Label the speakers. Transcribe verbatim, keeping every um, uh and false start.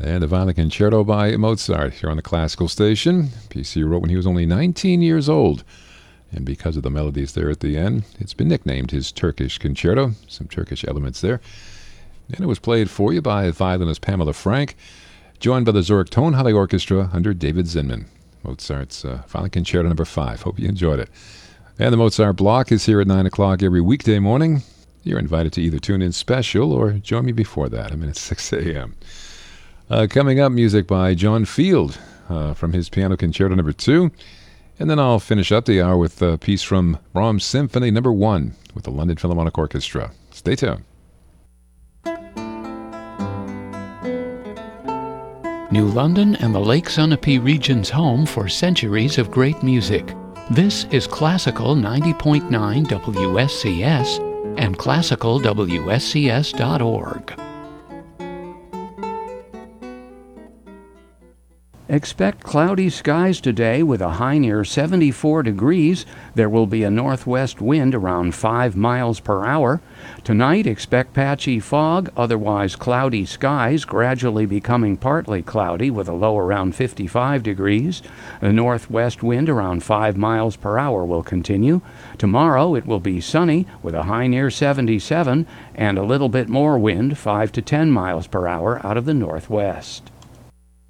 Speaker 1: And the Violin Concerto by Mozart here on the Classical Station. P C wrote when he was only nineteen years old. And because of the melodies there at the end, it's been nicknamed his Turkish Concerto. Some Turkish elements there. And it was played for you by violinist Pamela Frank, joined by the Zurich Tonhalle Orchestra under David Zinman. Mozart's uh, Violin Concerto number five. Hope you enjoyed it. And the Mozart Block is here at nine o'clock every weekday morning. You're invited to either tune in special or join me before that. I'm in at six a.m. Uh, coming up, music by John Field uh, from his Piano Concerto number two. And then I'll finish up the hour with a piece from Brahms Symphony number one with the London Philharmonic Orchestra. Stay tuned.
Speaker 2: New London and the Lake Sunapee region's home for centuries of great music. This is Classical ninety point nine W S C S and classical W S C S dot org. Expect cloudy skies today with a high near seventy-four degrees. There will be a northwest wind around five miles per hour. Tonight, expect patchy fog, otherwise cloudy skies, gradually becoming partly cloudy with a low around fifty-five degrees. The northwest wind around five miles per hour will continue. Tomorrow, it will be sunny with a high near seventy-seven and a little bit more wind, five to ten miles per hour out of the northwest.